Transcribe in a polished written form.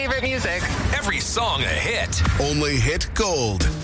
favorite music. Every song a hit. Only hit gold.